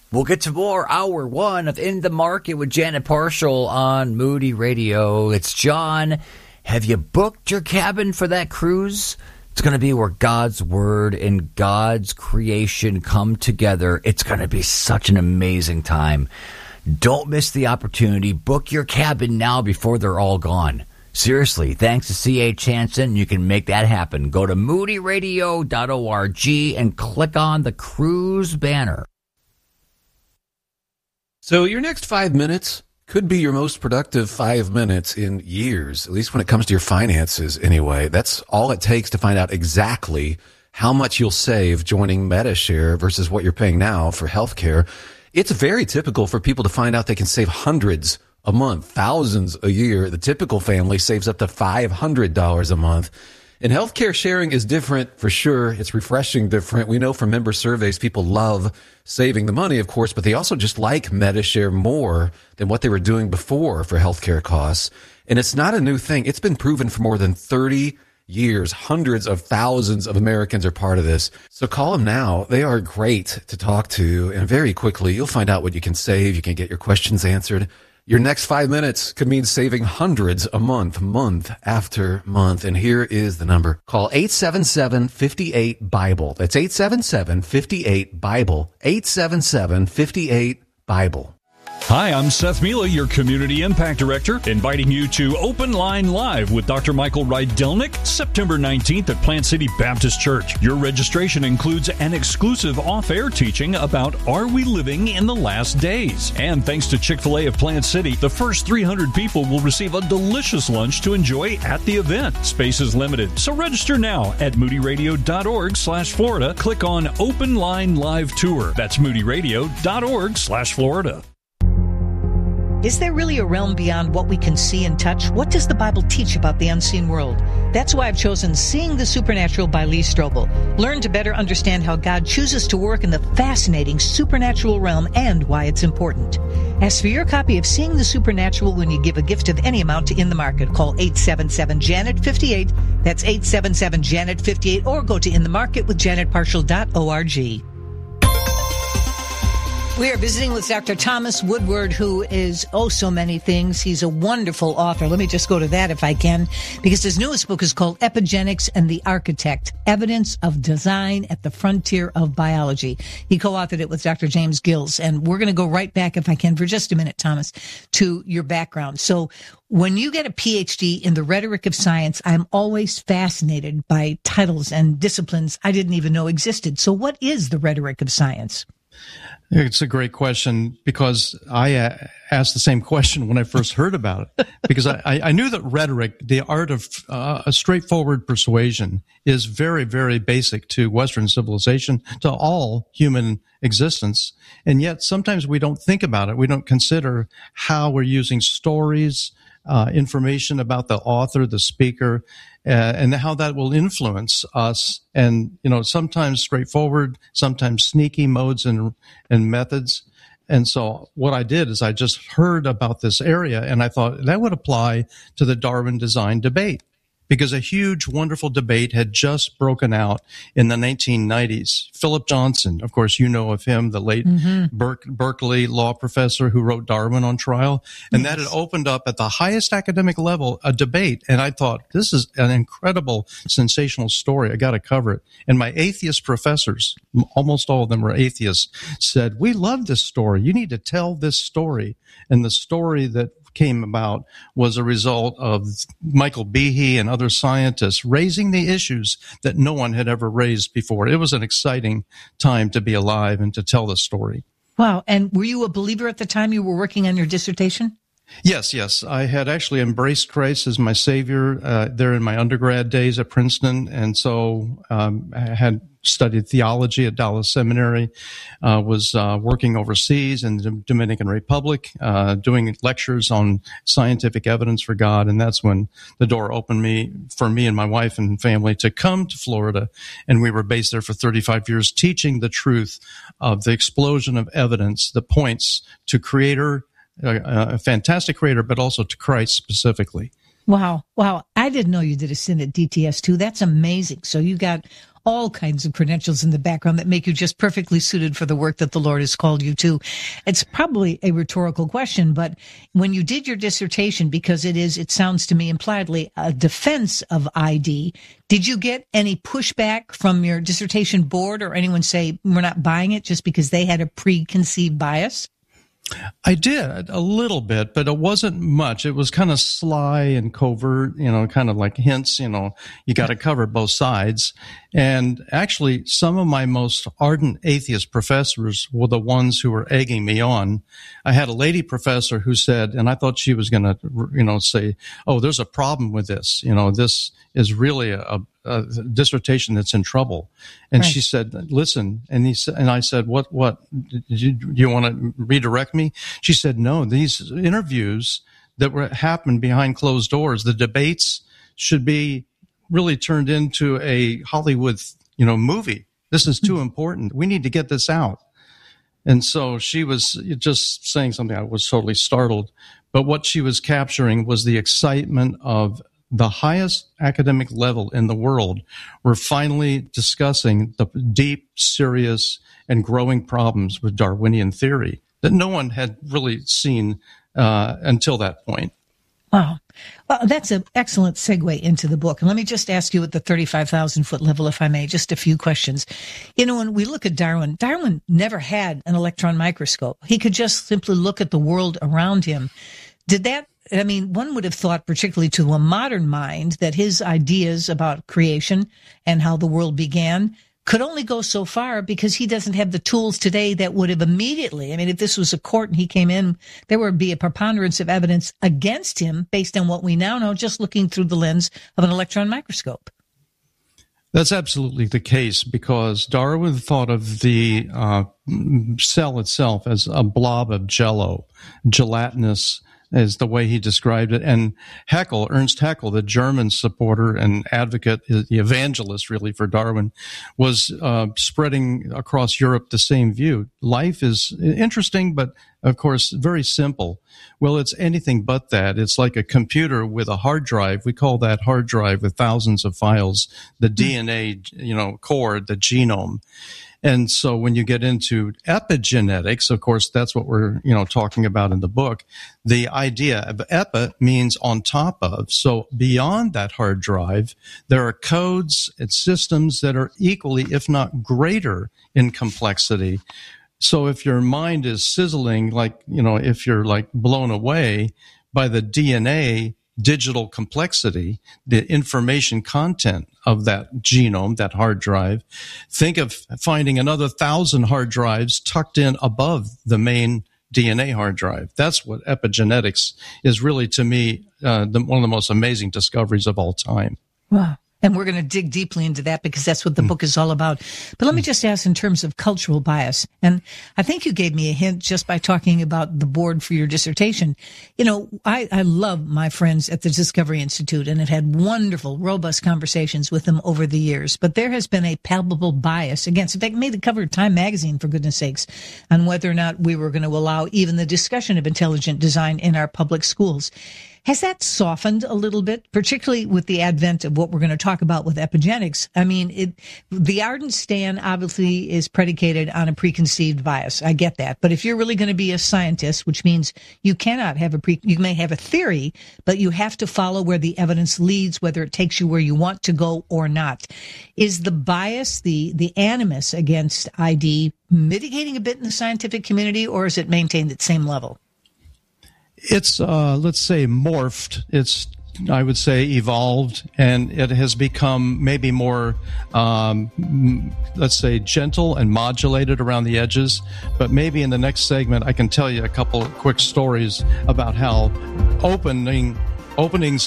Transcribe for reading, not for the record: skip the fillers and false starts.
We'll get to more Hour 1 of In the Market with Janet Parshall on Moody Radio. It's John. Have you booked your cabin for that cruise? It's going to be where God's Word and God's creation come together. It's going to be such an amazing time. Don't miss the opportunity. Book your cabin now before they're all gone. Seriously, thanks to C.H. Hansen, you can make that happen. Go to moodyradio.org and click on the cruise banner. So your next 5 minutes could be your most productive 5 minutes in years, at least when it comes to your finances anyway. That's all it takes to find out exactly how much you'll save joining MediShare versus what you're paying now for healthcare. It's very typical for people to find out they can save hundreds a month, thousands a year. The typical family saves up to $500 a month. And healthcare sharing is different for sure. It's refreshing different. We know from member surveys, people love saving the money, of course, but they also just like MediShare more than what they were doing before for healthcare costs. And it's not a new thing. It's been proven for more than 30 years. Hundreds of thousands of Americans are part of this. So call them now. They are great to talk to. And very quickly, you'll find out what you can save. You can get your questions answered. Your next 5 minutes could mean saving hundreds a month, month after month. And here is the number. Call 877-58-BIBLE. That's 877-58-BIBLE. 877-58-BIBLE. Hi, I'm Seth Mila, your Community Impact Director, inviting you to Open Line Live with Dr. Michael Rydelnik, September 19th at Plant City Baptist Church. Your registration includes an exclusive off-air teaching about Are We Living in the Last Days? And thanks to Chick-fil-A of Plant City, the first 300 people will receive a delicious lunch to enjoy at the event. Space is limited, so register now at moodyradio.org/Florida. Click on Open Line Live Tour. That's moodyradio.org/Florida. Is there really a realm beyond what we can see and touch? What does the Bible teach about the unseen world? That's why I've chosen Seeing the Supernatural by Lee Strobel. Learn to better understand how God chooses to work in the fascinating supernatural realm and why it's important. Ask for your copy of Seeing the Supernatural when you give a gift of any amount to In the Market. Call 877-JANET-58. That's 877-JANET-58, or go to inthemarketwithjanetparshall.org. We are visiting with Dr. Thomas Woodward, who is so many things. He's a wonderful author. Let me just go to that if I can, because his newest book is called Epigenics and the Architect, Evidence of Design at the Frontier of Biology. He co-authored it with Dr. James Gills. And we're going to go right back, if I can, for just a minute, Thomas, to your background. So when you get a PhD in the rhetoric of science, I'm always fascinated by titles and disciplines I didn't even know existed. So what is the rhetoric of science? It's a great question, because I asked the same question when I first heard about it, because I knew that rhetoric, the art of a straightforward persuasion, is very, very basic to Western civilization, to all human existence. And yet sometimes we don't think about it. We don't consider how we're using stories, information about the author, the speaker, and how that will influence us. And, sometimes straightforward, sometimes sneaky modes and methods. And so what I did is I just heard about this area, and I thought that would apply to the Darwin design debate, because a huge, wonderful debate had just broken out in the 1990s. Philip Johnson, of course, you know of him, the late Berkeley law professor who wrote Darwin on Trial. And that had opened up at the highest academic level a debate. And I thought, this is an incredible, sensational story. I got to cover it. And my atheist professors, almost all of them were atheists, said, we love this story. You need to tell this story. And the story that came about was a result of Michael Behe and other scientists raising the issues that no one had ever raised before. It was an exciting time to be alive and to tell the story. Wow. And were you a believer at the time you were working on your dissertation? Yes. I had actually embraced Christ as my Savior there in my undergrad days at Princeton. And so I had studied theology at Dallas Seminary, was working overseas in the Dominican Republic, doing lectures on scientific evidence for God. And that's when the door opened for me and my wife and family to come to Florida. And we were based there for 35 years, teaching the truth of the explosion of evidence that points to Creator, a fantastic Creator, but also to Christ specifically. Wow. I didn't know you did a stint at DTS too. That's amazing. So you got all kinds of credentials in the background that make you just perfectly suited for the work that the Lord has called you to. It's probably a rhetorical question, but when you did your dissertation, because it sounds to me impliedly a defense of ID, did you get any pushback from your dissertation board or anyone say, we're not buying it just because they had a preconceived bias? I did a little bit, but it wasn't much. It was kind of sly and covert, kind of like hints, you got to cover both sides. And actually, some of my most ardent atheist professors were the ones who were egging me on. I had a lady professor who said, and I thought she was going to, say, oh, there's a problem with this. This is really a dissertation that's in trouble. And right. She said, listen, and I said, what, do you want to redirect me? She said, no, these interviews that happened behind closed doors, the debates should be really turned into a Hollywood, movie. This is too important. We need to get this out. And so she was just saying something. I was totally startled. But what she was capturing was the excitement of the highest academic level in the world. We're finally discussing the deep, serious, and growing problems with Darwinian theory that no one had really seen until that point. Wow. Well, that's an excellent segue into the book. And let me just ask you at the 35,000-foot level, if I may, just a few questions. When we look at Darwin never had an electron microscope. He could just simply look at the world around him. One would have thought, particularly to a modern mind, that his ideas about creation and how the world began could only go so far because he doesn't have the tools today that would have immediately. If this was a court and he came in, there would be a preponderance of evidence against him based on what we now know, just looking through the lens of an electron microscope. That's absolutely the case because Darwin thought of the cell itself as a blob of jello, gelatinous, is the way he described it. And Ernst Haeckel, the German supporter and advocate, the evangelist really for Darwin, was spreading across Europe the same view. Life is interesting, but of course, very simple. Well, it's anything but that. It's like a computer with a hard drive. We call that hard drive with thousands of files, the DNA, core, the genome. And so when you get into epigenetics, of course, that's what we're, talking about in the book. The idea of epi means on top of. So beyond that hard drive, there are codes and systems that are equally, if not greater, in complexity. So if your mind is sizzling, if you're blown away by the DNA digital complexity, the information content of that genome, that hard drive, think of finding another 1,000 hard drives tucked in above the main DNA hard drive. That's what epigenetics is really, to me, one of the most amazing discoveries of all time. Wow. And we're going to dig deeply into that because that's what the book is all about. But let me just ask in terms of cultural bias. And I think you gave me a hint just by talking about the board for your dissertation. I love my friends at the Discovery Institute and have had wonderful, robust conversations with them over the years. But there has been a palpable bias against, in fact, made the cover of Time magazine, for goodness sakes, on whether or not we were going to allow even the discussion of intelligent design in our public schools. Has that softened a little bit, particularly with the advent of what we're going to talk about with epigenetics? The ardent stand obviously is predicated on a preconceived bias. I get that. But if you're really going to be a scientist, which means you cannot have you may have a theory, but you have to follow where the evidence leads, whether it takes you where you want to go or not. Is the bias, the animus against ID mitigating a bit in the scientific community, or is it maintained at the same level? It's, let's say, morphed. It's, I would say, evolved, and it has become maybe more, let's say, gentle and modulated around the edges. But maybe in the next segment, I can tell you a couple of quick stories about how openings